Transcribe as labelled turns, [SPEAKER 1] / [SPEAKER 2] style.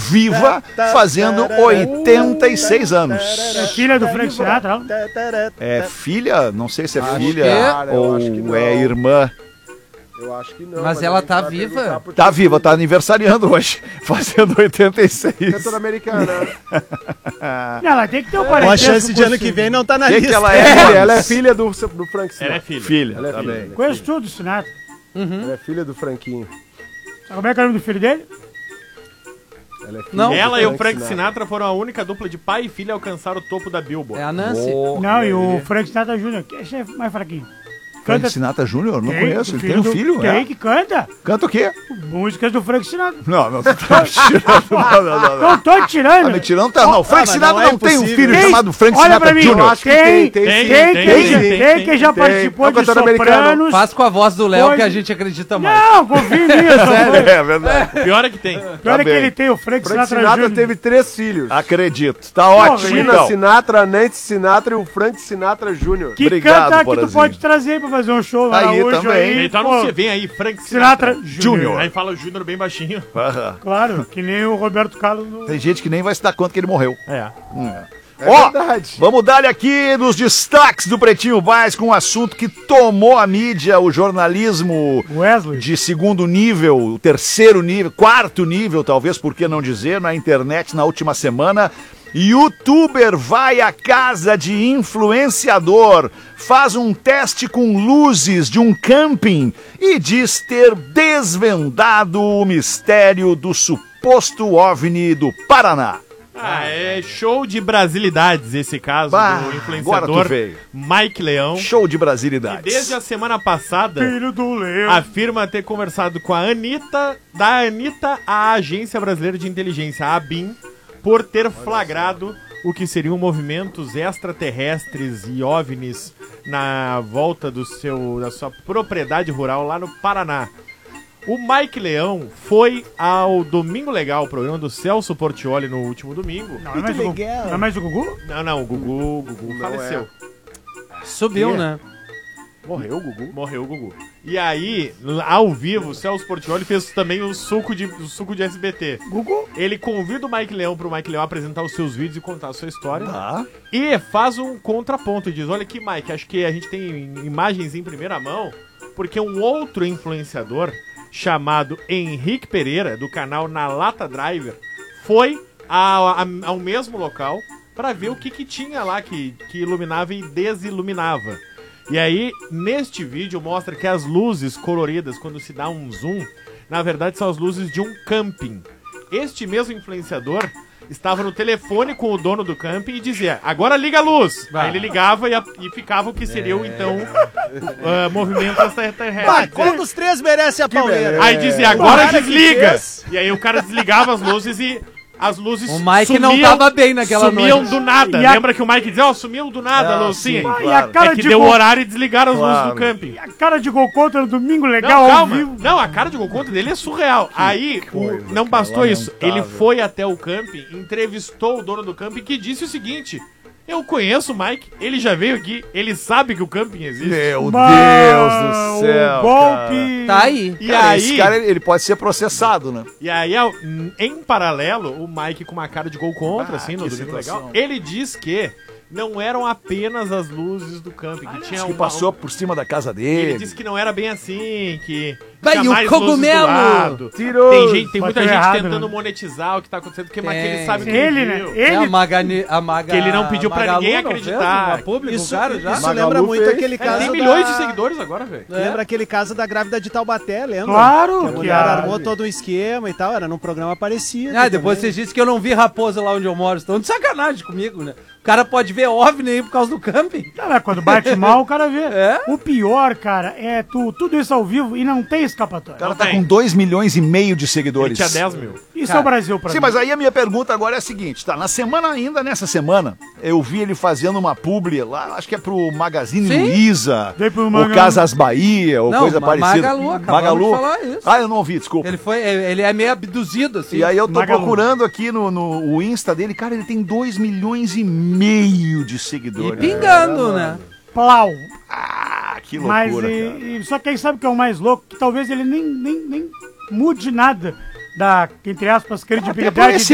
[SPEAKER 1] viva, fazendo 86 anos.
[SPEAKER 2] É filha do Frank Sinatra?
[SPEAKER 1] É filha? Não sei se é filha
[SPEAKER 3] que-
[SPEAKER 1] ou é irmã.
[SPEAKER 3] Eu acho que não.
[SPEAKER 4] Mas ela
[SPEAKER 3] a gente
[SPEAKER 4] tá
[SPEAKER 3] vai
[SPEAKER 4] viva?
[SPEAKER 3] perguntar porque-
[SPEAKER 1] Tá viva, tá aniversariando hoje, fazendo 86.
[SPEAKER 3] Cantora americana.
[SPEAKER 2] Não, ela tem que ter um
[SPEAKER 5] Com
[SPEAKER 2] parentesco.
[SPEAKER 5] a chance de ano que vem não tá na
[SPEAKER 1] Quem
[SPEAKER 5] lista.
[SPEAKER 1] que ela
[SPEAKER 3] É,
[SPEAKER 1] é?
[SPEAKER 3] ela é filha do Frank Sinatra.
[SPEAKER 6] Ela é filha.
[SPEAKER 1] Filha,
[SPEAKER 3] Ela é
[SPEAKER 1] tá
[SPEAKER 3] filha.
[SPEAKER 1] bem.
[SPEAKER 2] Conheço tudo, Sinatra.
[SPEAKER 3] Ela é filha do Franquinho.
[SPEAKER 2] Sabe como é que é o nome do filho dele?
[SPEAKER 3] Ela é filha
[SPEAKER 4] Não.
[SPEAKER 3] do
[SPEAKER 6] Ela e o Frank Sinatra foram a única dupla de pai e filha a alcançar o topo da Billboard.
[SPEAKER 4] É a Nancy.
[SPEAKER 2] Não, e o Frank Sinatra Jr., que esse é mais fraquinho.
[SPEAKER 1] Frank Sinatra Júnior? Não conheço. Ele tem um filho?
[SPEAKER 2] Tem
[SPEAKER 1] É.
[SPEAKER 2] que canta.
[SPEAKER 1] Canta o quê?
[SPEAKER 2] Músicas do Frank Sinatra.
[SPEAKER 1] Não, não, tu tá me tirando. Não.
[SPEAKER 2] Não tô tirando.
[SPEAKER 1] Tá me tirando? Tá, não. Frank
[SPEAKER 5] mas
[SPEAKER 1] Sinatra
[SPEAKER 5] não é
[SPEAKER 1] não tem um
[SPEAKER 5] impossível.
[SPEAKER 1] filho
[SPEAKER 2] Tem.
[SPEAKER 1] chamado Frank
[SPEAKER 2] Olha pra
[SPEAKER 1] Sinatra
[SPEAKER 2] mim,
[SPEAKER 1] Jr.
[SPEAKER 2] eu acho que tem quem já
[SPEAKER 3] tem.
[SPEAKER 2] participou
[SPEAKER 3] É o
[SPEAKER 2] de
[SPEAKER 3] cantor americano.
[SPEAKER 2] Sopranos.
[SPEAKER 4] Faz com a voz do Léo
[SPEAKER 2] Pode-
[SPEAKER 4] que a gente acredita mais.
[SPEAKER 2] Não, confia em mim.
[SPEAKER 1] É verdade.
[SPEAKER 6] Pior é que tem.
[SPEAKER 2] Pior é que
[SPEAKER 1] bem.
[SPEAKER 2] ele tem o Frank
[SPEAKER 3] Frank
[SPEAKER 2] Sinatra
[SPEAKER 3] Sinatra
[SPEAKER 2] Jr.
[SPEAKER 3] teve 3 filhos.
[SPEAKER 1] Acredito. Tá ótimo,
[SPEAKER 3] Tina
[SPEAKER 1] então.
[SPEAKER 3] Sinatra, Nancy Sinatra e o Frank Sinatra Jr.
[SPEAKER 2] Que
[SPEAKER 1] Obrigado,
[SPEAKER 2] canta que tu
[SPEAKER 1] Porazinho.
[SPEAKER 2] pode trazer pra fazer um show lá
[SPEAKER 1] Aí
[SPEAKER 2] hoje
[SPEAKER 1] também.
[SPEAKER 2] aí.
[SPEAKER 6] Então
[SPEAKER 2] pô,
[SPEAKER 6] não você vem aí, Frank
[SPEAKER 2] Sinatra
[SPEAKER 6] Sinatra.
[SPEAKER 2] Jr.
[SPEAKER 6] Aí fala o Júnior bem baixinho.
[SPEAKER 1] Aham.
[SPEAKER 2] Claro, que nem o Roberto Carlos.
[SPEAKER 1] Tem gente que nem vai se dar conta que ele morreu.
[SPEAKER 6] É.
[SPEAKER 3] É
[SPEAKER 1] Ó,
[SPEAKER 3] verdade.
[SPEAKER 1] vamos dar aqui nos destaques do Pretinho Básico um assunto que tomou a mídia, o jornalismo
[SPEAKER 2] Wesley.
[SPEAKER 1] de segundo nível, o terceiro nível, quarto nível, talvez, por que não dizer, na internet na última semana. YouTuber vai à casa de influenciador, faz um teste com luzes de um camping e diz ter desvendado o mistério do suposto OVNI do Paraná.
[SPEAKER 6] É show de brasilidades esse caso
[SPEAKER 1] Bah,
[SPEAKER 6] do
[SPEAKER 1] agora
[SPEAKER 6] influenciador
[SPEAKER 1] tu veio.
[SPEAKER 6] Mike Leão.
[SPEAKER 1] Show de
[SPEAKER 6] Que
[SPEAKER 1] brasilidades.
[SPEAKER 6] desde a semana passada
[SPEAKER 2] Filho do Leão.
[SPEAKER 6] afirma ter conversado com a Anitta, da Anitta à Agência Brasileira de Inteligência, a ABIN, por ter flagrado o que seriam movimentos extraterrestres e OVNIs na volta da sua propriedade rural lá no Paraná. O Mike Leão foi ao Domingo Legal, o programa do Celso Portiolli no último domingo.
[SPEAKER 2] Não é mais o Gugu? Não é mais o Gugu?
[SPEAKER 6] Não, o Gugu faleceu.
[SPEAKER 4] Subiu, né?
[SPEAKER 3] Morreu o Gugu.
[SPEAKER 6] Morreu o Gugu. E aí, ao vivo, o Celso Portiolli fez também o suco de SBT.
[SPEAKER 2] Gugu?
[SPEAKER 6] Ele convida o Mike Leão pro Mike Leão apresentar os seus vídeos e contar a sua história.
[SPEAKER 1] Tá.
[SPEAKER 6] E faz um contraponto e diz, olha aqui, Mike, acho que a gente tem imagens em primeira mão, porque um outro influenciador chamado Henrique Pereira, do canal Na Lata Driver, foi ao mesmo local para ver o que tinha lá que iluminava e desiluminava. E aí, neste vídeo, mostra que as luzes coloridas, quando se dá um zoom, na verdade são as luzes de um camping. Este mesmo influenciador estava no telefone com o dono do camping e dizia, agora liga a luz. Aí ele ligava e ficava o que seria o, então, movimento extraterrestre.
[SPEAKER 5] Qual dos três merece a pauleira?
[SPEAKER 6] Aí dizia, agora
[SPEAKER 5] cara que
[SPEAKER 6] desliga.
[SPEAKER 5] fez.
[SPEAKER 6] E aí o cara desligava as luzes e as luzes
[SPEAKER 4] O Mike não tava bem naquela
[SPEAKER 6] sumiam
[SPEAKER 4] noite.
[SPEAKER 6] do nada.
[SPEAKER 2] E a-
[SPEAKER 6] Lembra que o Mike dizia, sumiu do nada a luz? Sim.
[SPEAKER 2] E a cara
[SPEAKER 6] É que
[SPEAKER 2] de
[SPEAKER 6] deu o
[SPEAKER 2] gol,
[SPEAKER 6] horário e desligaram as luzes
[SPEAKER 1] Claro.
[SPEAKER 6] do camping.
[SPEAKER 2] e a cara de gol contra no Domingo
[SPEAKER 6] Não,
[SPEAKER 2] Legal ao
[SPEAKER 6] calma.
[SPEAKER 2] vivo.
[SPEAKER 6] Não, a cara de gol contra dele é surreal. Aí, não bastou isso. Ele foi até o camping, entrevistou o dono do camping que disse o seguinte: eu conheço o Mike, ele já veio aqui, ele sabe que o camping existe.
[SPEAKER 1] Meu
[SPEAKER 2] Bah,
[SPEAKER 1] Deus do céu.
[SPEAKER 2] O golpe.
[SPEAKER 4] Tá aí.
[SPEAKER 6] E
[SPEAKER 1] Cara,
[SPEAKER 6] aí,
[SPEAKER 1] esse cara ele pode ser processado, né?
[SPEAKER 6] em paralelo, o Mike com uma cara de gol contra, assim, no
[SPEAKER 1] que
[SPEAKER 6] Domingo
[SPEAKER 1] situação.
[SPEAKER 6] Legal, ele diz que não eram apenas as luzes do camping, que tinha
[SPEAKER 1] Que passou por cima da casa
[SPEAKER 6] Ele
[SPEAKER 1] dele.
[SPEAKER 6] disse que não era bem assim, que
[SPEAKER 4] Vai,
[SPEAKER 6] tinha
[SPEAKER 4] e o
[SPEAKER 6] mais luzes do
[SPEAKER 4] cogumelo?
[SPEAKER 6] lado.
[SPEAKER 3] Tirou.
[SPEAKER 6] Tem muita
[SPEAKER 2] Bateu
[SPEAKER 6] gente
[SPEAKER 2] errado,
[SPEAKER 6] tentando
[SPEAKER 2] né?
[SPEAKER 6] monetizar o que tá acontecendo, porque mas que
[SPEAKER 4] Tem.
[SPEAKER 6] ele sabe que
[SPEAKER 2] Ele, né?
[SPEAKER 6] viu.
[SPEAKER 4] É a
[SPEAKER 2] Ele.
[SPEAKER 4] Maga,
[SPEAKER 6] Que ele não pediu pra
[SPEAKER 4] Magalu
[SPEAKER 6] ninguém
[SPEAKER 4] não
[SPEAKER 6] acreditar.
[SPEAKER 4] fez uma pública,
[SPEAKER 5] Isso,
[SPEAKER 4] o cara já?
[SPEAKER 5] isso
[SPEAKER 3] Magalu
[SPEAKER 5] lembra muito
[SPEAKER 3] fez.
[SPEAKER 5] aquele caso
[SPEAKER 6] Tem milhões
[SPEAKER 5] da...
[SPEAKER 6] de seguidores agora, velho.
[SPEAKER 5] Lembra aquele caso da grávida de Taubaté, lembra?
[SPEAKER 2] Claro,
[SPEAKER 5] Que a
[SPEAKER 2] que
[SPEAKER 5] mulher
[SPEAKER 2] a-
[SPEAKER 5] armou todo um esquema e tal, era num programa parecido.
[SPEAKER 4] Ah, depois
[SPEAKER 5] também.
[SPEAKER 4] vocês dizem que eu não vi raposa lá onde eu moro. Estão de sacanagem comigo, né? O cara pode ver OVNI aí por causa do camping.
[SPEAKER 2] Cara, quando bate mal, o cara vê.
[SPEAKER 4] É?
[SPEAKER 2] O pior, cara, é tudo isso ao vivo e não tem
[SPEAKER 1] O
[SPEAKER 2] escapatória.
[SPEAKER 1] cara tá
[SPEAKER 6] tem.
[SPEAKER 1] com 2,5 milhões de
[SPEAKER 6] Ele
[SPEAKER 1] seguidores.
[SPEAKER 6] tinha 10 mil.
[SPEAKER 2] Isso
[SPEAKER 4] Cara,
[SPEAKER 2] é o Brasil pra
[SPEAKER 1] Sim,
[SPEAKER 2] mim.
[SPEAKER 1] mas aí a minha pergunta agora é a seguinte, tá? Ainda nessa semana, eu vi ele fazendo uma publi lá, acho que é pro Magazine
[SPEAKER 4] Sim.
[SPEAKER 1] Luiza,
[SPEAKER 2] Veio pro
[SPEAKER 1] ou
[SPEAKER 2] Magalu.
[SPEAKER 1] Casas Bahia, ou
[SPEAKER 4] Não,
[SPEAKER 1] coisa parecida.
[SPEAKER 4] Magalu, acabamos de falar isso.
[SPEAKER 1] Ah, eu não ouvi, desculpa.
[SPEAKER 4] Ele é meio abduzido, assim.
[SPEAKER 1] E aí eu tô
[SPEAKER 2] Magalu.
[SPEAKER 1] procurando aqui no o Insta dele, cara, ele tem 2,5 milhões de
[SPEAKER 4] E
[SPEAKER 1] seguidores.
[SPEAKER 4] pingando, né?
[SPEAKER 2] Plau.
[SPEAKER 1] Ah, que
[SPEAKER 2] Mas,
[SPEAKER 1] loucura, cara.
[SPEAKER 2] só que quem sabe que é o mais louco, que talvez ele nem mude nada da, entre aspas,
[SPEAKER 1] Até por
[SPEAKER 2] credibilidade
[SPEAKER 1] esse